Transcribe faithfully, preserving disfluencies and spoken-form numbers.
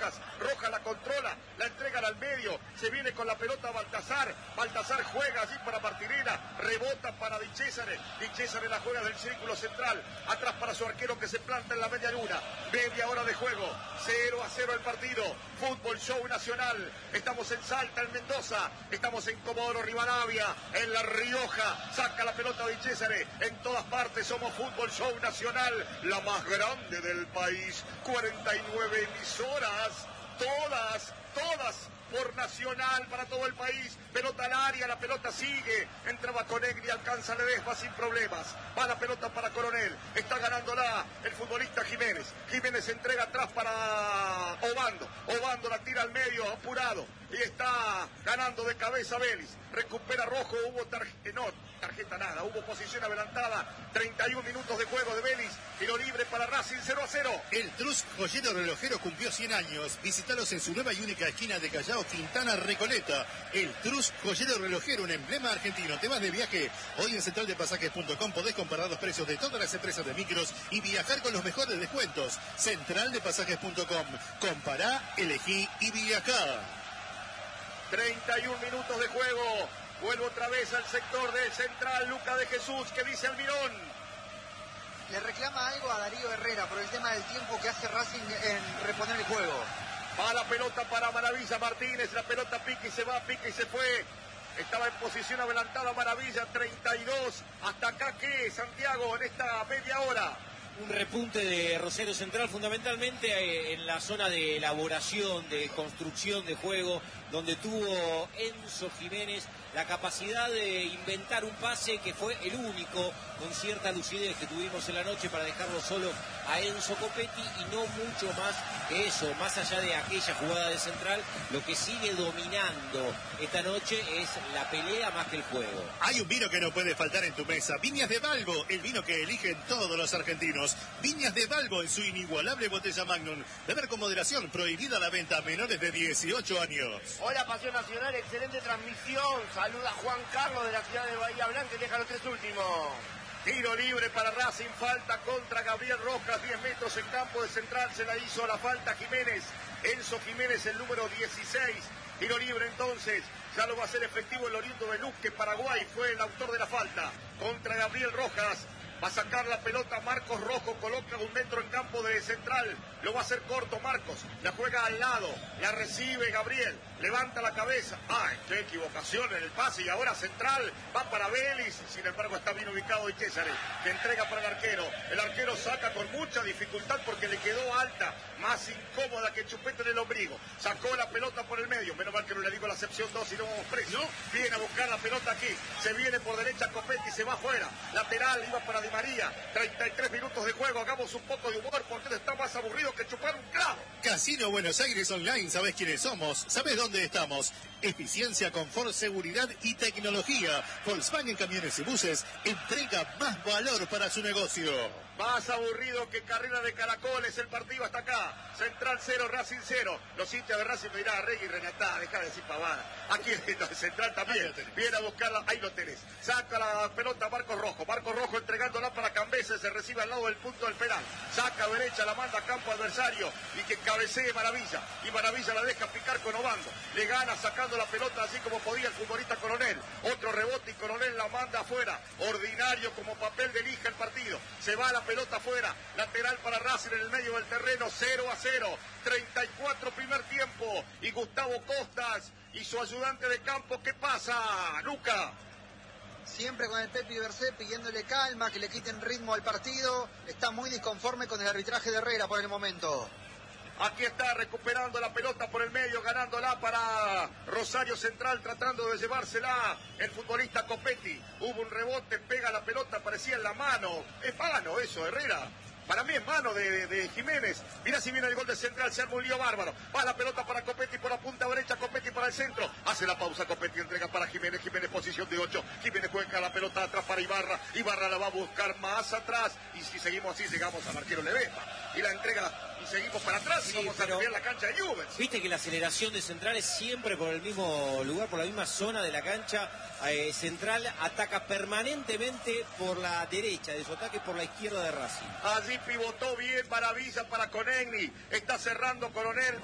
Rojas. Rojas la controla, la entregan al medio. Se viene con la pelota Baltasar. Baltasar juega allí para Martinera. Rebota para Di Césare. Di Césare la juega del círculo central. Atrás para su arquero que se planta en la media luna. Media hora de juego. cero a cero el partido. Fútbol Show Nacional. Estamos en Salta, en Mendoza. Estamos en Comodoro Rivadavia, en La Rioja. Saca la pelota Di Césare. En todas partes somos Fútbol Show Nacional, la más grande del país. cuarenta y nueve emisoras, todas, todas por Nacional para todo el país. Pelota al área, la pelota sigue. Entraba Conegni, alcanza Ledesma sin problemas. Va la pelota para Coronel. Está ganándola el futbolista Jiménez. Jiménez entrega atrás para Obando. Obando la tira al medio, apurado. Y está ganando de cabeza Vélez. Recupera Rojo, hubo tarjeta, no, tarjeta nada, hubo posición adelantada. treinta y un minutos de juego de Vélez. Tiro libre para Racing, cero a cero. El Trus Joyero Relojero cumplió cien años. Visítalos en su nueva y única esquina de Callao, Quintana, Recoleta. El Trus Joyero Relojero, un emblema argentino. Te vas de viaje. Hoy en central de pasajes punto com podés comparar los precios de todas las empresas de micros y viajar con los mejores descuentos. central de pasajes punto com. Compará, elegí y viajá. treinta y un minutos de juego. Vuelvo otra vez al sector del central. Luca de Jesús, que dice Almirón. Le reclama algo a Darío Herrera por el tema del tiempo que hace Racing en reponer el juego. Va la pelota para Maravilla Martínez. La pelota pica y se va, pica y se fue. Estaba en posición adelantada Maravilla, treinta y dos. ¿Hasta acá qué, Santiago, en esta media hora? Un repunte de Rosario Central, fundamentalmente en la zona de elaboración, de construcción de juego, donde tuvo Enzo Jiménez la capacidad de inventar un pase que fue el único con cierta lucidez que tuvimos en la noche para dejarlo solo a Enzo Copetti, y no mucho más que eso. Más allá de aquella jugada de Central, lo que sigue dominando esta noche es la pelea más que el juego. Hay un vino que no puede faltar en tu mesa. Viñas de Valgo, el vino que eligen todos los argentinos. Viñas de Valgo en su inigualable botella Magnum. Beber con moderación, prohibida la venta a menores de dieciocho años. Hola, Pasión Nacional, excelente transmisión. Saluda Juan Carlos de la ciudad de Bahía Blanca y deja los tres últimos. Tiro libre para Racing, falta contra Gabriel Rojas, diez metros en campo de Central, se la hizo la falta Jiménez, Enzo Jiménez, el número dieciséis, tiro libre entonces, ya lo va a hacer efectivo el oriundo de Luque, Paraguay, fue el autor de la falta, contra Gabriel Rojas. Va a sacar la pelota Marcos Rojo, coloca un metro en campo de Central, lo va a hacer corto Marcos, la juega al lado, la recibe Gabriel, levanta la cabeza, ¡ay, qué equivocación en el pase! Y ahora Central va para Vélez, sin embargo está bien ubicado Di Césare, que entrega para el arquero, el arquero saca con mucha dificultad porque le quedó alta, más incómoda que chupete en el ombligo, sacó la pelota por el medio, menos mal que no le digo la sección dos y no vamos presos, ¿no? Viene a buscar la pelota aquí, se viene por derecha Copetti, se va afuera, lateral, iba para Di María, treinta y tres minutos de juego, hagamos un poco de humor porque está más aburrido que chupar un clavo. Casino Buenos Aires Online, ¿sabés quiénes somos? ¿Sabés dónde estamos? Eficiencia, confort, seguridad y tecnología. Volkswagen Camiones y Buses entrega más valor para su negocio. Más aburrido que carrera de caracoles el partido hasta acá. Central cero, Racing cero. Los hinchas de Racing me dirán, Regui, Renatá, deja de decir pavada. Aquí en Central también. Viene a buscarla, ahí lo tenés. Saca la pelota Marcos Rojo. Marcos Rojo entregándola para Cambeses, se recibe al lado del punto del penal. Saca derecha, la manda a campo adversario y que cabecee Maravilla. Y Maravilla la deja picar con Obando. Le gana sacando la pelota así como podía el futbolista Coronel. Otro rebote y Coronel la manda afuera. Ordinario como papel de lija el partido. Se va la pelota afuera, lateral para Racing en el medio del terreno, cero a cero, treinta y cuatro primer tiempo, y Gustavo Costas y su ayudante de campo, ¿qué pasa, Luca? Siempre con el Pepi Bercé pidiéndole calma, que le quiten ritmo al partido, está muy disconforme con el arbitraje de Herrera por el momento. Aquí está recuperando la pelota por el medio, ganándola para Rosario Central, tratando de llevársela el futbolista Copetti. Hubo un rebote, pega la pelota, parecía en la mano. Es mano eso, Herrera. Para mí es mano de, de, de Jiménez. Mira si viene el gol de Central, se arma un lío bárbaro. Va la pelota para Copetti por la punta derecha, Copetti para el centro. Hace la pausa, Copetti entrega para Jiménez. Jiménez posición de ocho. Jiménez juega la pelota atrás para Ibarra. Ibarra la va a buscar más atrás. Y si seguimos así, llegamos al arquero Ledesma. Y la entrega y seguimos para atrás y sí, vamos a cambiar la cancha de Newell's. Viste que la aceleración de Central es siempre por el mismo lugar, por la misma zona de la cancha. Eh, Central ataca permanentemente por la derecha de su ataque, por la izquierda de Racing. Allí pivotó bien, maravilla para Conegni. Está cerrando Coronel.